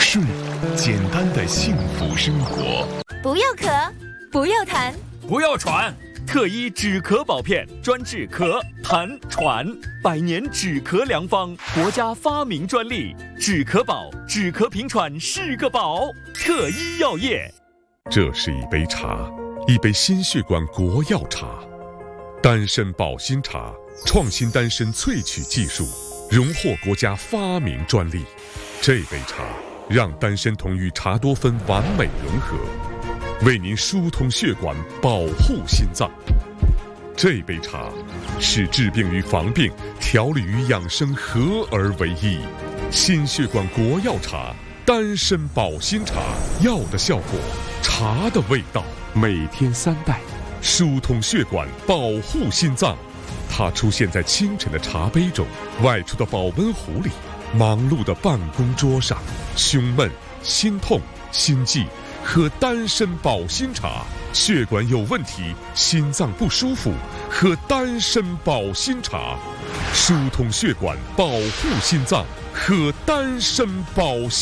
顺简单的幸福生活。 不要咳，不要痰， 不要喘。特一止咳宝片，专治咳、痰、喘，100年止咳良方，国家发明专利。止咳宝，止咳平喘是个宝。特一药业。 这是一杯茶，一杯心血管国药茶，丹参保心茶，创新丹参萃取技术，荣获国家发明专利。这杯茶让丹参酮与茶多酚完美融合，为您疏通血管，保护心脏。这杯茶是治病与防病、调理与养生合而为一。心血管国药茶，丹参保心茶，药的效果，茶的味道，每天3袋，疏通血管，保护心脏。它出现在清晨的茶杯中，外出的保温壶里，忙碌的办公桌上。胸闷、心痛、心悸，喝丹参保心茶；血管有问题，心脏不舒服，喝丹参保心茶。疏通血管，保护心脏，喝丹参保心。